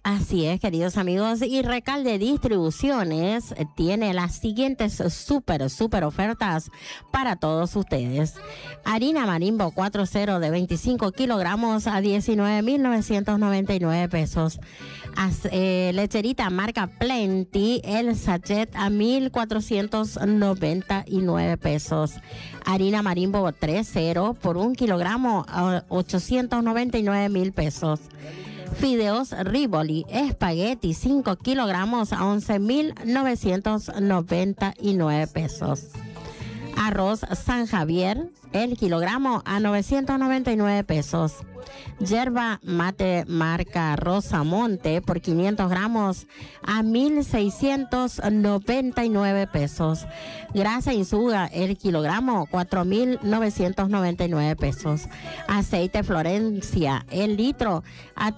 Así es, queridos amigos, y Recalde Distribuciones tiene las siguientes super ofertas para todos ustedes. Harina Marimbo 4.0 de 25 kilogramos a 19.999 pesos. Lecherita marca Plenty, el sachet a 1.499 pesos. Harina Marimbo 3.0 por 1 kilogramo a 899.000 pesos. Fideos Rivoli Espagueti 5 kilogramos a 11.999 pesos. Arroz San Javier, el kilogramo a 999 pesos. Yerba mate marca Rosamonte por 500 gramos a 1.699 pesos. Grasa Insuga, el kilogramo 4.999 pesos. Aceite Florencia, el litro a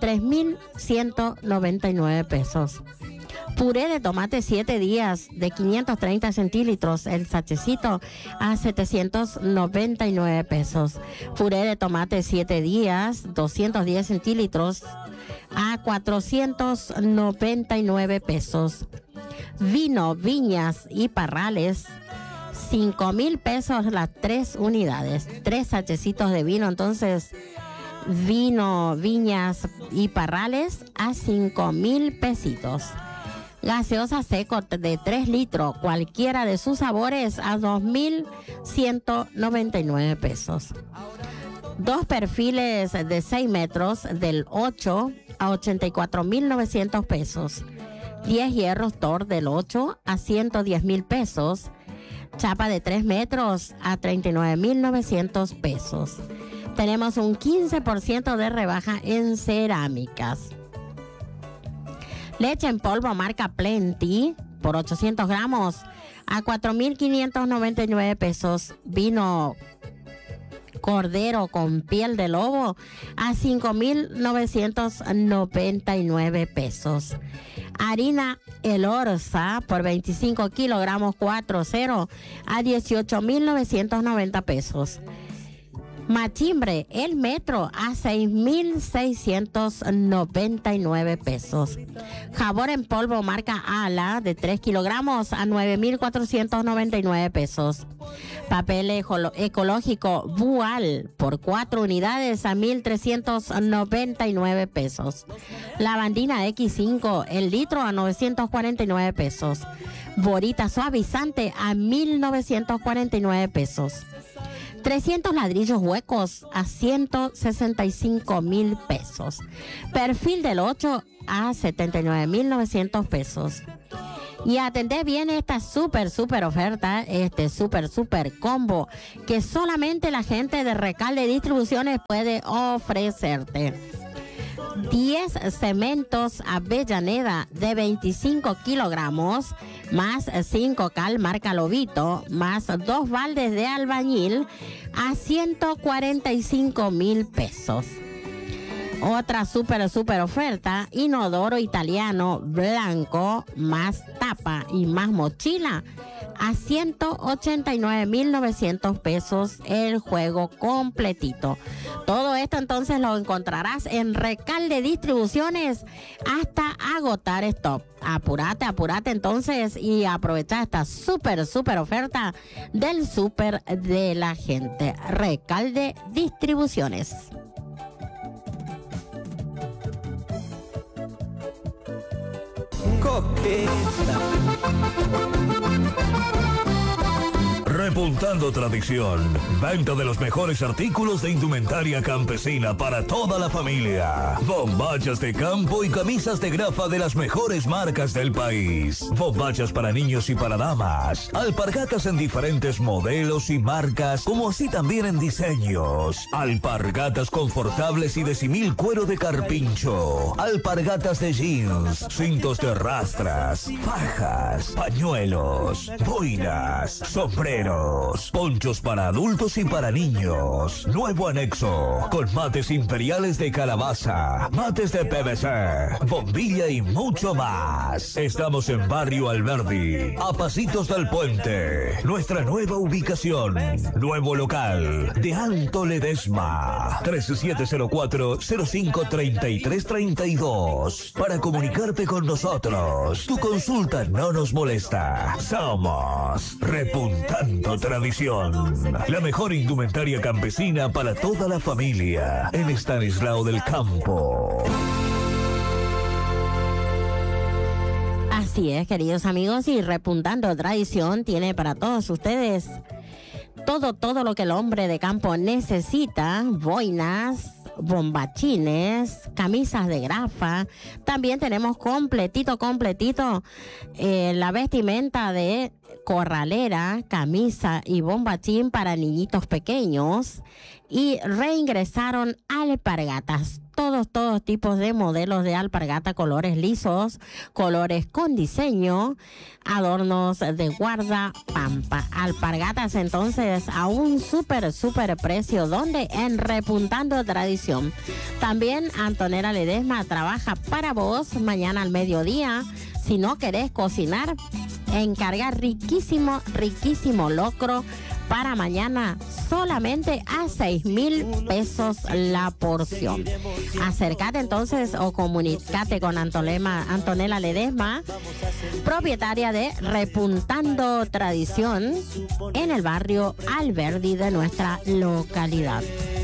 3.199 pesos. Puré de tomate 7 días de 530 centilitros, el sachecito a 799 pesos. Puré de tomate 7 días, 210 centilitros a 499 pesos. Vino, Viñas y Parrales, 5.000 pesos las 3 unidades. 3 sachecitos de vino, entonces vino, Viñas y Parrales a 5.000 pesitos. Gaseosa seco de 3 litros, cualquiera de sus sabores, a 2.199 pesos. 2 perfiles de 6 metros del 8 a 84.900 pesos. 10 hierros Thor del 8 a 110.000 pesos. Chapa de 3 metros a 39.900 pesos. Tenemos un 15% de rebaja en cerámicas. Leche en polvo marca Plenty por 800 gramos a 4.599 pesos. Vino Cordero con piel de lobo a 5.999 pesos. Harina El Orza por 25 kilogramos 4.0 a 18.990 pesos. Machimbre, el metro a 6.699 pesos. Jabón en polvo marca Ala de 3 kilogramos a 9.499 pesos. Papel ecológico Bual por 4 unidades a 1.399 pesos. Lavandina X5, el litro a 949 pesos. Borita suavizante a 1.949 pesos. 300 ladrillos huecos a 165.000 pesos. Perfil del 8 a 79.900 pesos. Y atendé bien esta super oferta, este super combo que solamente la gente de Recalde Distribuciones puede ofrecerte. 10 cementos Avellaneda de 25 kilogramos, más 5 cal marca Lobito, más 2 baldes de albañil a 145.000 pesos. Otra super oferta, inodoro italiano blanco, más tapa y más mochila a 189.900 pesos el juego completito. Todo esto entonces lo encontrarás en Recalde Distribuciones hasta agotar stock. Apúrate entonces y aprovecha esta super oferta del super de la gente. Recalde Distribuciones. Repuntando tradición, venta de los mejores artículos de indumentaria campesina para toda la familia. Bombachas de campo y camisas de grafa de las mejores marcas del país. Bombachas para niños y para damas. Alpargatas en diferentes modelos y marcas, como así también en diseños. Alpargatas confortables y de simil cuero de carpincho. Alpargatas de jeans, cintos de rastras, fajas, pañuelos, boinas, sombreros. nosotros. Ponchos para adultos y para niños. Nuevo anexo, con mates imperiales de calabaza, mates de PVC, bombilla y mucho más. Estamos en Barrio Alberdi, a pasitos del puente. Nuestra nueva ubicación, nuevo local de Alto Ledesma. 3704-053332. Para comunicarte con nosotros, tu consulta no nos molesta. Somos Repuntando Tradición, la mejor indumentaria campesina para toda la familia en Estanislao del Campo. Así es, queridos amigos, y Repuntando Tradición tiene para todos ustedes todo lo que el hombre de campo necesita: boinas, bombachines, camisas de grafa. También tenemos completito la vestimenta de corralera, camisa y bombachín para niñitos pequeños. Y reingresaron alpargatas, todos tipos de modelos de alpargata, colores lisos, colores con diseño, adornos de guarda pampa. Alpargatas entonces a un súper precio, donde en Repuntando Tradición. También Antonella Ledesma trabaja para vos mañana al mediodía. Si no querés cocinar, encargar riquísimo locro para mañana, solamente a 6,000 pesos la porción. Acércate entonces o comunícate con Antonella Ledesma, propietaria de Repuntando Tradición, en el barrio Alberdi de nuestra localidad.